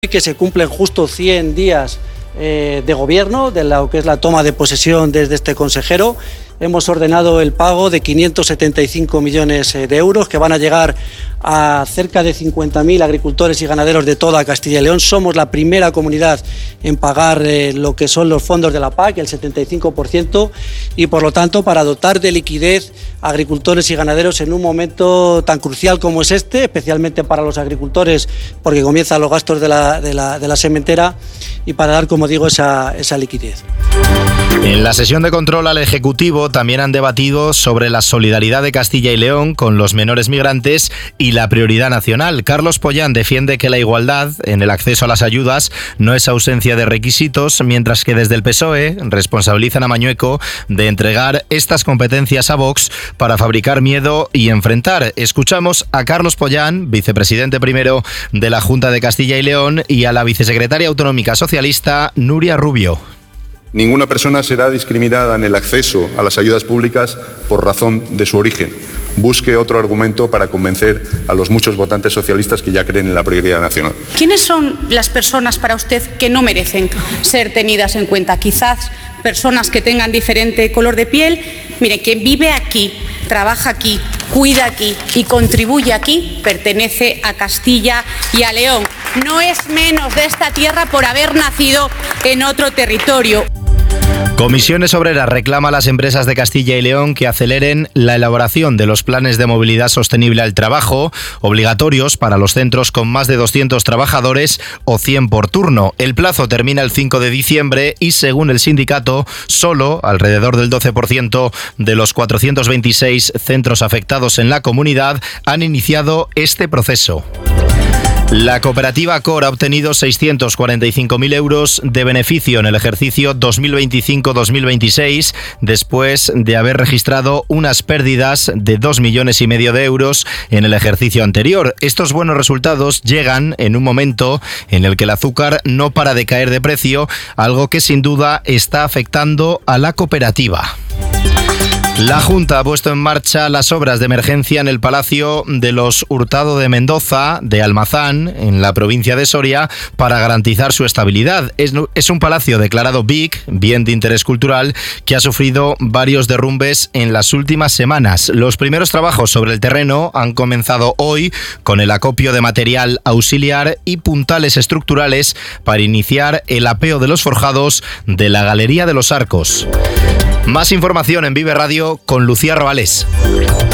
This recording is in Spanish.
Que se cumplen justo 100 días de gobierno, de lo que es la toma de posesión desde este consejero. Hemos ordenado el pago de 575 millones de euros que van a llegar a cerca de 50.000 agricultores y ganaderos de toda Castilla y León. Somos la primera comunidad en pagar lo que son los fondos de la PAC, el 75%, y por lo tanto para dotar de liquidez a agricultores y ganaderos en un momento tan crucial como es este, especialmente para los agricultores porque comienzan los gastos de la sementera, y para dar, como digo, esa liquidez. En la sesión de control al Ejecutivo también han debatido sobre la solidaridad de Castilla y León con los menores migrantes y la prioridad nacional. Carlos Pollán defiende que la igualdad en el acceso a las ayudas no es ausencia de requisitos, mientras que desde el PSOE responsabilizan a Mañueco de entregar estas competencias a Vox para fabricar miedo y enfrentar. Escuchamos a Carlos Pollán, vicepresidente primero de la Junta de Castilla y León, y a la vicesecretaria autonómica socialista Nuria Rubio. Ninguna persona será discriminada en el acceso a las ayudas públicas por razón de su origen. Busque otro argumento para convencer a los muchos votantes socialistas que ya creen en la prioridad nacional. ¿Quiénes son las personas para usted que no merecen ser tenidas en cuenta? Quizás personas que tengan diferente color de piel. Mire, quien vive aquí, trabaja aquí, cuida aquí y contribuye aquí, pertenece a Castilla y a León. No es menos de esta tierra por haber nacido en otro territorio. Comisiones Obreras reclama a las empresas de Castilla y León que aceleren la elaboración de los planes de movilidad sostenible al trabajo, obligatorios para los centros con más de 200 trabajadores o 100 por turno. El plazo termina el 5 de diciembre y, según el sindicato, solo alrededor del 12% de los 426 centros afectados en la comunidad han iniciado este proceso. La cooperativa COR ha obtenido 645.000 euros de beneficio en el ejercicio 2025-2026, después de haber registrado unas pérdidas de 2,5 millones de euros en el ejercicio anterior. Estos buenos resultados llegan en un momento en el que el azúcar no para de caer de precio, algo que sin duda está afectando a la cooperativa. La Junta ha puesto en marcha las obras de emergencia en el Palacio de los Hurtado de Mendoza, de Almazán, en la provincia de Soria, para garantizar su estabilidad. Es un palacio declarado BIC, bien de interés cultural, que ha sufrido varios derrumbes en las últimas semanas. Los primeros trabajos sobre el terreno han comenzado hoy con el acopio de material auxiliar y puntales estructurales para iniciar el apeo de los forjados de la Galería de los Arcos. Más información en Vive Radio con Lucía Robales.